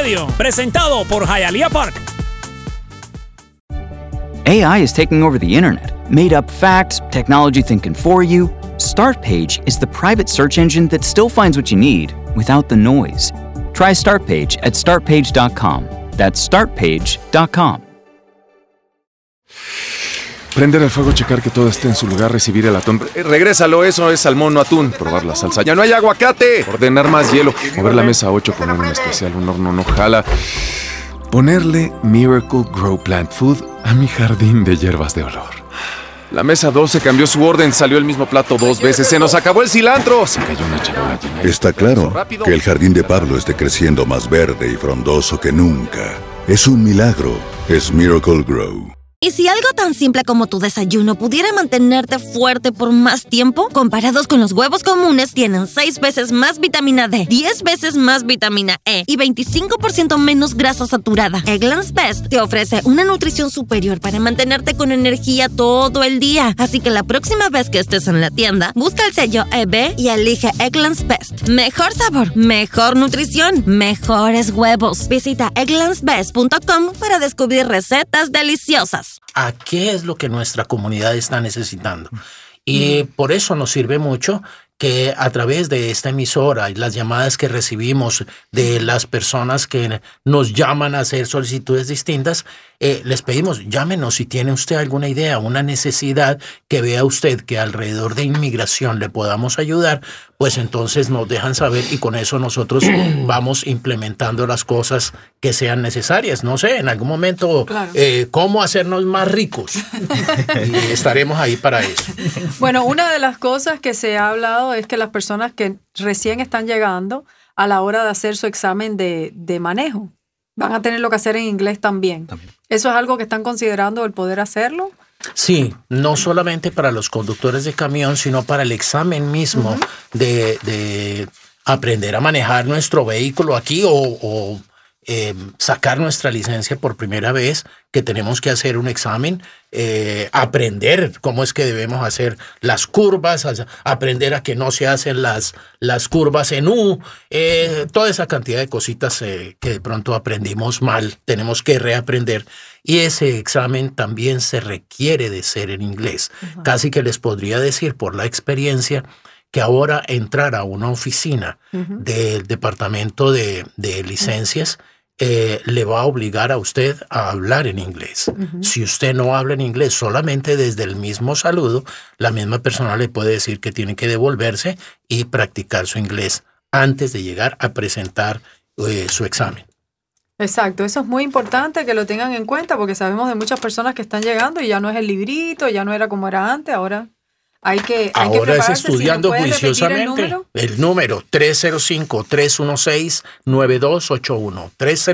Radio, presentado por Hialeah Park. AI is taking over the internet. Made up facts, technology thinking for you. Startpage is the private search engine that still finds what you need without the noise. Try Startpage at startpage.com. That's startpage.com. Prender el fuego, checar que todo esté en su lugar, recibir el atún. Regrésalo, eso es salmón, no atún. Probar la salsa. ¡Ya no hay aguacate! Ordenar más hielo. Mover la mesa 8, poner un especial, un horno no jala. Ponerle Miracle Grow Plant Food a mi jardín de hierbas de olor. La mesa 12 cambió su orden, salió el mismo plato 2 veces. ¡Se nos acabó el cilantro! Se cayó una charola llena. Está claro que el jardín de Pablo esté creciendo más verde y frondoso que nunca. Es un milagro. Es Miracle Grow. ¿Y si algo tan simple como tu desayuno pudiera mantenerte fuerte por más tiempo? Comparados con los huevos comunes, tienen 6 veces más vitamina D, 10 veces más vitamina E y 25% menos grasa saturada. Eggland's Best te ofrece una nutrición superior para mantenerte con energía todo el día. Así que la próxima vez que estés en la tienda, busca el sello EB y elige Eggland's Best. Mejor sabor, mejor nutrición, mejores huevos. Visita egglandsbest.com para descubrir recetas deliciosas. ¿A qué es lo que nuestra comunidad está necesitando? Y por eso nos sirve mucho que a través de esta emisora y las llamadas que recibimos de las personas que nos llaman a hacer solicitudes distintas, les pedimos, llámenos si tiene usted alguna idea, una necesidad que vea usted que alrededor de inmigración le podamos ayudar, pues entonces nos dejan saber y con eso nosotros vamos implementando las cosas que sean necesarias. No sé, en algún momento, claro. Cómo hacernos más ricos. Y estaremos ahí para eso. Bueno, una de las cosas que se ha hablado es que las personas que recién están llegando a la hora de hacer su examen de manejo van a tener lo que hacer en inglés también. ¿Eso es algo que están considerando el poder hacerlo? Sí, no solamente para los conductores de camión, sino para el examen mismo de aprender a manejar nuestro vehículo aquí o sacar nuestra licencia por primera vez, que tenemos que hacer un examen, aprender cómo es que debemos hacer las curvas, aprender a que no se hacen las curvas en U, toda esa cantidad de cositas que de pronto aprendimos mal, tenemos que reaprender. Y ese examen también se requiere de ser en inglés. Casi que les podría decir por la experiencia que ahora entrar a una oficina del departamento de licencias le va a obligar a usted a hablar en inglés. Si usted no habla en inglés, solamente desde el mismo saludo, la misma persona le puede decir que tiene que devolverse y practicar su inglés antes de llegar a presentar su examen. Exacto, eso es muy importante que lo tengan en cuenta porque sabemos de muchas personas que están llegando y ya no es el librito, ya no era como era antes, ahora hay que es estudiando juiciosamente. El número 305-316-9281.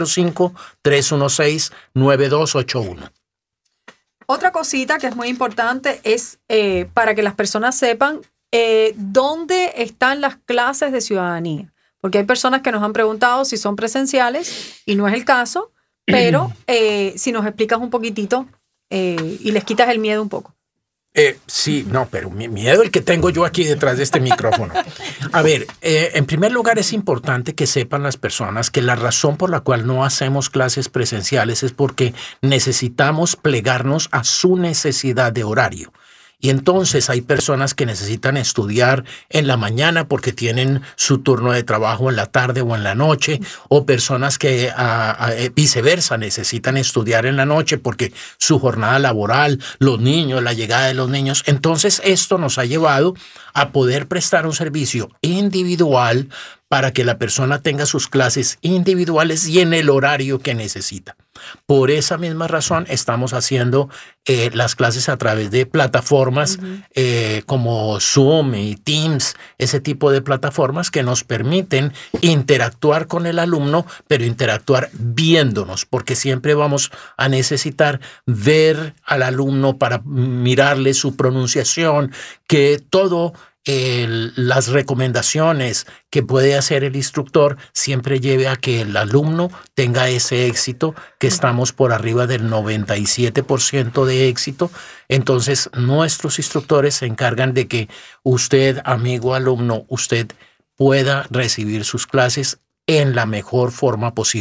305-316-9281. Otra cosita que es muy importante es para que las personas sepan dónde están las clases de ciudadanía. Porque hay personas que nos han preguntado si son presenciales y no es el caso, pero si nos explicas un poquitito y les quitas el miedo un poco. Sí, no, pero mi miedo el que tengo yo aquí detrás de este micrófono. A ver, en primer lugar es importante que sepan las personas que la razón por la cual no hacemos clases presenciales es porque necesitamos plegarnos a su necesidad de horario. Y entonces hay personas que necesitan estudiar en la mañana porque tienen su turno de trabajo en la tarde o en la noche, o personas que viceversa necesitan estudiar en la noche porque su jornada laboral, los niños, la llegada de los niños. Entonces esto nos ha llevado a poder prestar un servicio individual para que la persona tenga sus clases individuales y en el horario que necesita. Por esa misma razón estamos haciendo las clases a través de plataformas como Zoom y Teams, ese tipo de plataformas que nos permiten interactuar con el alumno, pero interactuar viéndonos, porque siempre vamos a necesitar ver al alumno para mirarle su pronunciación, que todo las recomendaciones que puede hacer el instructor siempre lleve a que el alumno tenga ese éxito, que estamos por arriba del 97% de éxito. Entonces nuestros instructores se encargan de que usted, amigo alumno, usted pueda recibir sus clases en la mejor forma posible.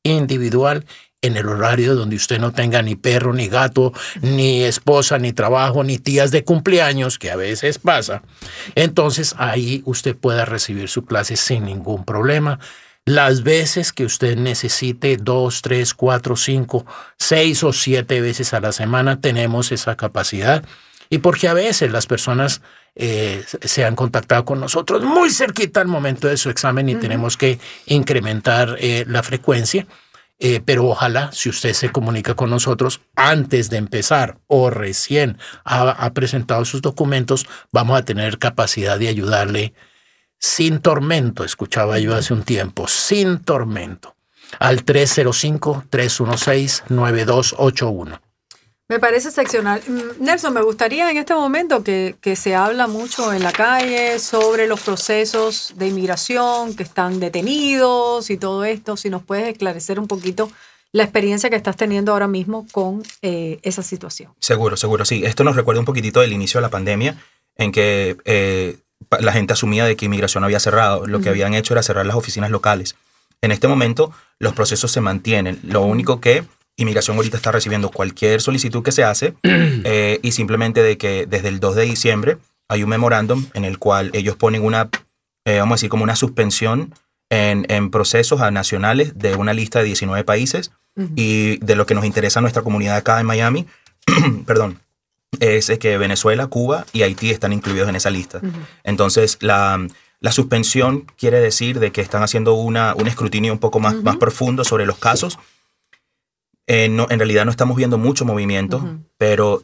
individual en el horario donde usted no tenga ni perro, ni gato, ni esposa, ni trabajo, ni tías de cumpleaños, que a veces pasa. Entonces ahí usted pueda recibir su clase sin ningún problema. Las veces que usted necesite, 2, 3, 4, 5, 6 o 7 veces a la semana, tenemos esa capacidad. Y porque a veces las personas se han contactado con nosotros muy cerquita al momento de su examen y tenemos que incrementar la frecuencia. Pero ojalá, si usted se comunica con nosotros antes de empezar o recién ha presentado sus documentos, vamos a tener capacidad de ayudarle sin tormento. Escuchaba yo hace un tiempo, sin tormento, al 305-316-9281. Me parece excepcional. Nelson, me gustaría en este momento que se habla mucho en la calle sobre los procesos de inmigración que están detenidos y todo esto. Si nos puedes esclarecer un poquito la experiencia que estás teniendo ahora mismo con esa situación. Seguro, sí. Esto nos recuerda un poquitito del inicio de la pandemia, en que la gente asumía de que inmigración había cerrado. Lo que habían hecho era cerrar las oficinas locales. En este momento, los procesos se mantienen. Lo único que Inmigración ahorita está recibiendo cualquier solicitud que se hace y simplemente de que desde el 2 de diciembre hay un memorándum en el cual ellos ponen una, vamos a decir, como una suspensión en procesos nacionales de una lista de 19 países y de lo que nos interesa a nuestra comunidad acá en Miami, perdón, es que Venezuela, Cuba y Haití están incluidos en esa lista. Entonces, la suspensión quiere decir de que están haciendo un escrutinio un poco más profundo sobre los casos. No, en realidad no estamos viendo mucho movimiento, pero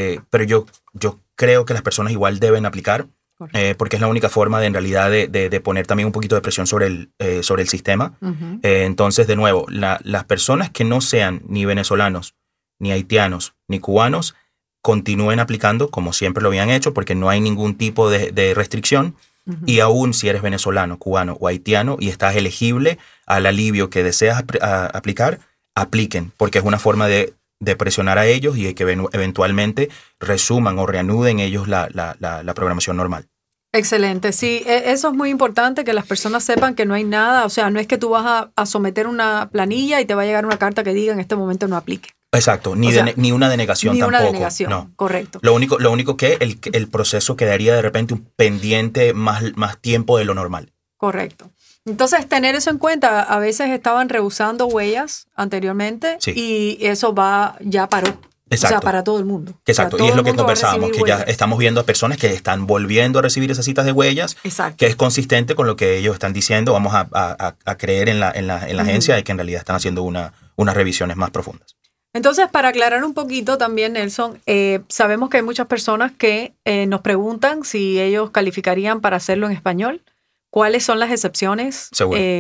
yo creo que las personas igual deben aplicar, porque es la única forma en realidad de poner también un poquito de presión sobre el sistema. Entonces, de nuevo, las personas que no sean ni venezolanos, ni haitianos, ni cubanos, continúen aplicando como siempre lo habían hecho, porque no hay ningún tipo de restricción. Y aún si eres venezolano, cubano o haitiano y estás elegible al alivio que deseas aplicar, apliquen, porque es una forma de presionar a ellos y de que eventualmente resuman o reanuden ellos la programación normal. Excelente, sí, eso es muy importante, que las personas sepan que no hay nada, o sea, no es que tú vas a someter una planilla y te va a llegar una carta que diga en este momento no aplique. Exacto, ni una denegación tampoco. Ni una denegación, no. Correcto. Lo único que el proceso quedaría de repente un pendiente más tiempo de lo normal. Correcto. Entonces, tener eso en cuenta, a veces estaban rehusando huellas anteriormente y eso ya paró. Exacto. O sea, para todo el mundo. Exacto, y es lo que conversábamos, que ya estamos viendo a personas que están volviendo a recibir esas citas de huellas, que es consistente con lo que ellos están diciendo. Vamos a creer en la agencia de que en realidad están haciendo unas revisiones más profundas. Entonces, para aclarar un poquito también, Nelson, sabemos que hay muchas personas que nos preguntan si ellos calificarían para hacerlo en español. ¿Cuáles son las excepciones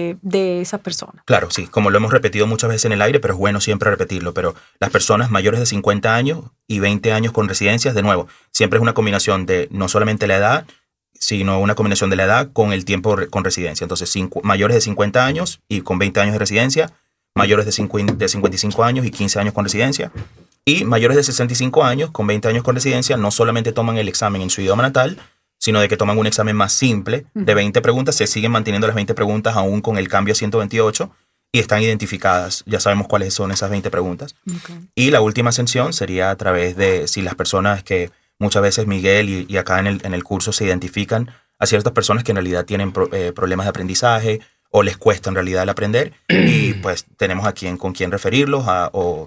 de esas personas? Claro, sí, como lo hemos repetido muchas veces en el aire, pero es bueno siempre repetirlo. Pero las personas mayores de 50 años y 20 años con residencias, de nuevo, siempre es una combinación de no solamente la edad, sino una combinación de la edad con el tiempo con residencia. Entonces, mayores de 50 años y con 20 años de residencia, mayores de 55 años y 15 años con residencia, y mayores de 65 años con 20 años con residencia no solamente toman el examen en su idioma natal, sino de que toman un examen más simple de 20 preguntas, se siguen manteniendo las 20 preguntas aún con el cambio a 128 y están identificadas. Ya sabemos cuáles son esas 20 preguntas. Y la última ascensión sería a través de si las personas que muchas veces Miguel y acá en el curso se identifican a ciertas personas que en realidad tienen problemas de aprendizaje o les cuesta en realidad el aprender y pues tenemos a con quién referirlos a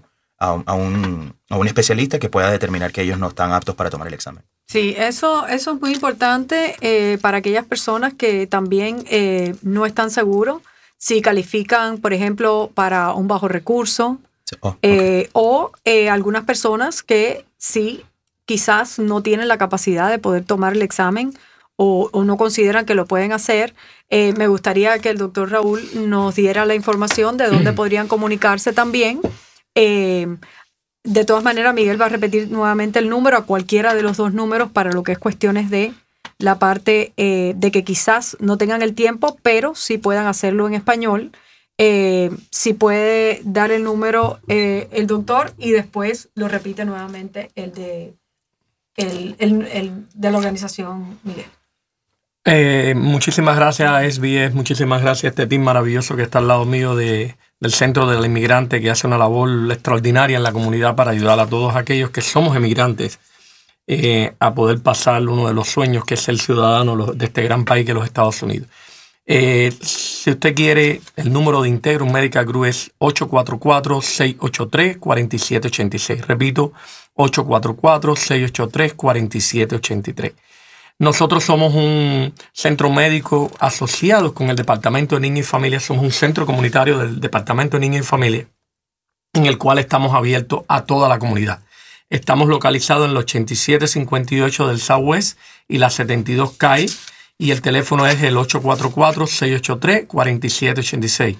un especialista que pueda determinar que ellos no están aptos para tomar el examen. Sí, eso es muy importante para aquellas personas que también no están seguros si califican, por ejemplo, para un bajo recurso o algunas personas que sí quizás no tienen la capacidad de poder tomar el examen o no consideran que lo pueden hacer. Me gustaría que el doctor Raúl nos diera la información de dónde podrían comunicarse también. De todas maneras, Miguel va a repetir nuevamente el número, a cualquiera de los dos números, para lo que es cuestiones de la parte de que quizás no tengan el tiempo, pero sí puedan hacerlo en español. Si puede dar el número el doctor y después lo repite nuevamente el de la organización Miguel. Muchísimas gracias a SBS, muchísimas gracias a este team maravilloso que está al lado mío de del Centro del Inmigrante, que hace una labor extraordinaria en la comunidad para ayudar a todos aquellos que somos emigrantes a poder pasar uno de los sueños, que es ser ciudadano de este gran país que es los Estados Unidos. Si usted quiere, el número de Integrum Medical Group es 844-683-4786. Repito, 844-683-4783. Nosotros somos un centro médico asociado con el Departamento de Niños y Familia. Somos un centro comunitario del Departamento de Niños y Familia, en el cual estamos abiertos a toda la comunidad. Estamos localizados en el 8758 del Southwest y la 72 Calle, y el teléfono es el 844-683-4786.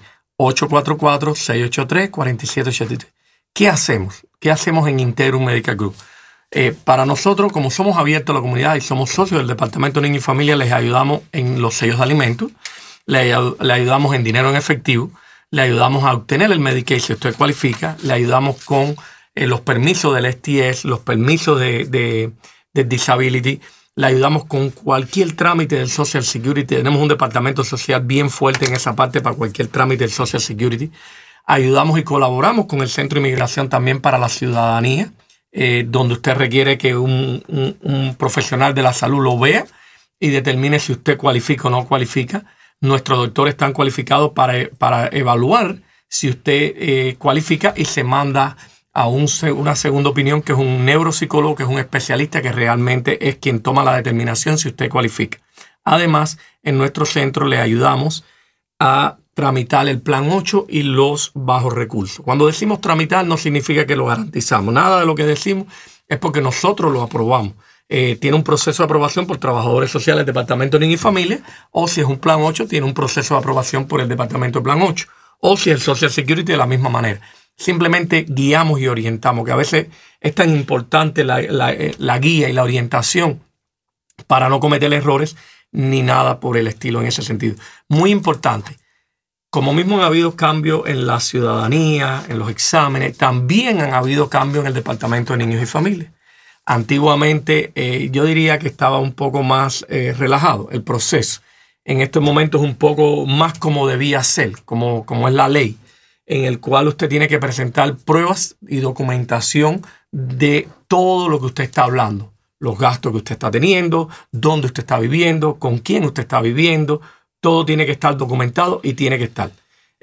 844-683-4783. ¿Qué hacemos? ¿Qué hacemos en Integrum Medical Group? Para nosotros, como somos abiertos a la comunidad y somos socios del Departamento de Niños y Familia, les ayudamos en los sellos de alimentos, le ayudamos en dinero en efectivo, le ayudamos a obtener el Medicaid si usted cualifica, le ayudamos con los permisos del STS, los permisos de Disability, le ayudamos con cualquier trámite del Social Security. Tenemos un departamento social bien fuerte en esa parte para cualquier trámite del Social Security. Ayudamos y colaboramos con el Centro de Inmigración también para la ciudadanía, donde usted requiere que un profesional de la salud lo vea y determine si usted cualifica o no cualifica. Nuestros doctores están cualificados para evaluar si usted cualifica, y se manda a una segunda opinión, que es un neuropsicólogo, que es un especialista que realmente es quien toma la determinación si usted cualifica. Además, en nuestro centro le ayudamos a tramitar el Plan 8 y los bajos recursos. Cuando decimos tramitar, no significa que lo garantizamos. Nada de lo que decimos es porque nosotros lo aprobamos. Tiene un proceso de aprobación por trabajadores sociales del Departamento de Niños y Familia, o si es un Plan 8, tiene un proceso de aprobación por el Departamento de Plan 8, o si es el Social Security, de la misma manera. Simplemente guiamos y orientamos, que a veces es tan importante la guía y la orientación para no cometer errores ni nada por el estilo en ese sentido. Muy importante. Como mismo han habido cambios en la ciudadanía, en los exámenes, también han habido cambios en el Departamento de Niños y Familia. Antiguamente yo diría que estaba un poco más relajado el proceso. En estos momentos un poco más como debía ser, como es la ley, en el cual usted tiene que presentar pruebas y documentación de todo lo que usted está hablando. Los gastos que usted está teniendo, dónde usted está viviendo, con quién usted está viviendo. Todo tiene que estar documentado y tiene que estar.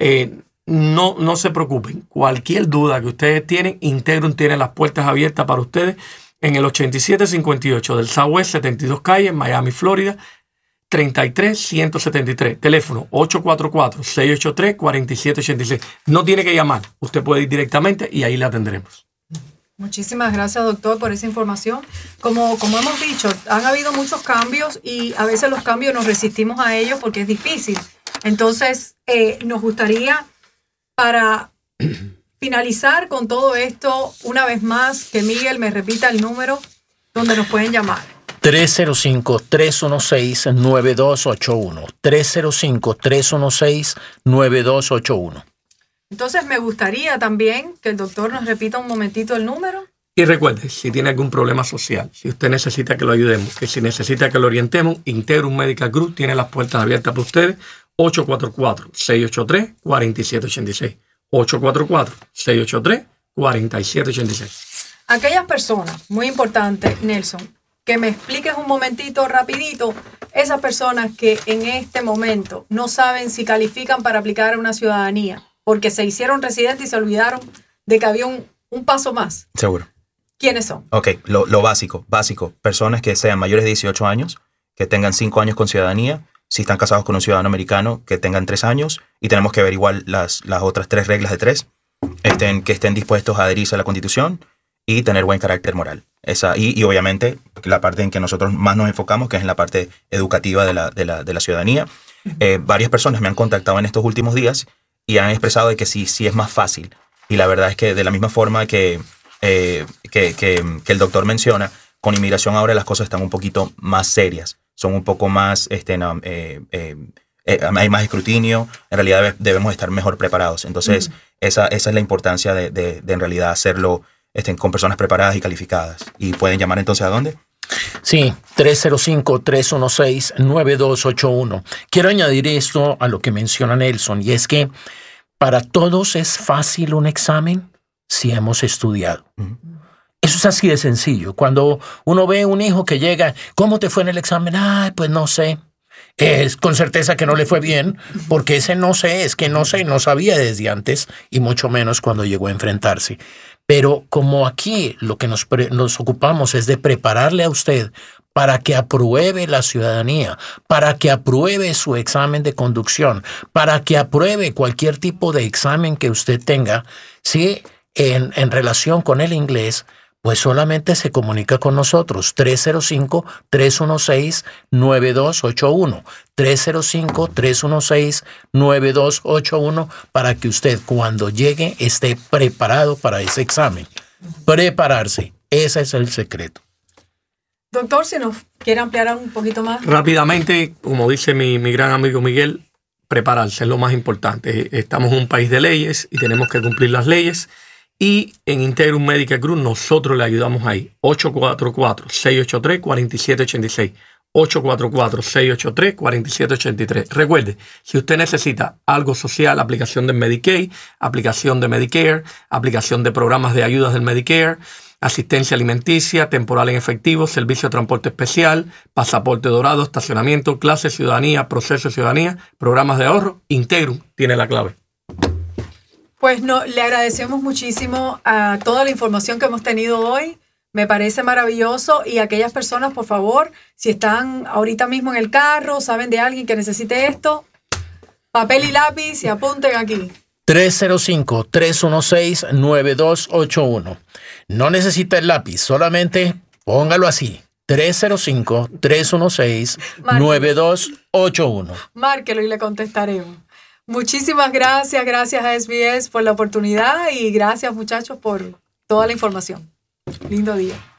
No se preocupen. Cualquier duda que ustedes tienen, Integrum tiene las puertas abiertas para ustedes en el 8758 del Southwest 72 Calle, en Miami, Florida, 33173. Teléfono 844-683-4786. No tiene que llamar. Usted puede ir directamente y ahí le atenderemos. Muchísimas gracias, doctor, por esa información. Como hemos dicho, han habido muchos cambios y a veces los cambios nos resistimos a ellos porque es difícil. Entonces, nos gustaría, para finalizar con todo esto, una vez más, que Miguel me repita el número donde nos pueden llamar. 305-316-9281. 305-316-9281. Entonces, me gustaría también que el doctor nos repita un momentito el número. Y recuerde, si tiene algún problema social, si usted necesita que lo ayudemos, que si necesita que lo orientemos, Integrum Medical Group tiene las puertas abiertas para ustedes. 844-683-4786. 844-683-4786. Aquellas personas, muy importante, Nelson, que me expliques un momentito rapidito, esas personas que en este momento no saben si califican para aplicar a una ciudadanía, porque se hicieron residentes y se olvidaron de que había un paso más. Seguro. ¿Quiénes son? Ok, lo básico. Personas que sean mayores de 18 años, que tengan 5 años con ciudadanía, si están casados con un ciudadano americano, que tengan 3 años, y tenemos que ver igual las otras 3 reglas de 3, que estén dispuestos a adherirse a la Constitución y tener buen carácter moral. Y obviamente la parte en que nosotros más nos enfocamos, que es en la parte educativa de la ciudadanía. Varias personas me han contactado en estos últimos días y han expresado de que sí es más fácil. Y la verdad es que de la misma forma que el doctor menciona, con inmigración ahora las cosas están un poquito más serias. Son un poco más, hay más escrutinio. En realidad debemos estar mejor preparados. Entonces, esa es la importancia de en realidad hacerlo con personas preparadas y calificadas. ¿Y pueden llamar entonces a dónde? Sí, 305-316-9281. Quiero añadir esto a lo que menciona Nelson, y es que para todos es fácil un examen si hemos estudiado. Eso es así de sencillo. Cuando uno ve un hijo que llega, ¿cómo te fue en el examen? Ay, pues no sé. Es con certeza que no le fue bien, porque ese no sé, es que no sé, no sabía desde antes, y mucho menos cuando llegó a enfrentarse. Pero como aquí lo que nos ocupamos es de prepararle a usted para que apruebe la ciudadanía, para que apruebe su examen de conducción, para que apruebe cualquier tipo de examen que usted tenga, ¿sí? En relación con el inglés, pues solamente se comunica con nosotros. 305-316-9281. 305-316-9281 para que usted cuando llegue esté preparado para ese examen. Prepararse. Ese es el secreto. Doctor, si nos quiere ampliar un poquito más. Rápidamente, como dice mi gran amigo Miguel, prepararse es lo más importante. Estamos en un país de leyes y tenemos que cumplir las leyes. Y en Integrum Medical Group nosotros le ayudamos ahí. 844-683-4786. 844-683-4783. Recuerde, si usted necesita algo social, aplicación de Medicaid, aplicación de Medicare, aplicación de programas de ayudas del Medicare, asistencia alimenticia, temporal en efectivo, servicio de transporte especial, pasaporte dorado, estacionamiento, clase de ciudadanía, proceso de ciudadanía, programas de ahorro, Integrum tiene la clave. Pues no, le agradecemos muchísimo a toda la información que hemos tenido hoy. Me parece maravilloso. Y aquellas personas, por favor, si están ahorita mismo en el carro, saben de alguien que necesite esto, papel y lápiz y apunten aquí. 305-316-9281. No necesita el lápiz, solamente póngalo así. 305-316-9281. Márquelo y le contestaremos. Muchísimas gracias a SBS por la oportunidad y gracias, muchachos, por toda la información. Lindo día.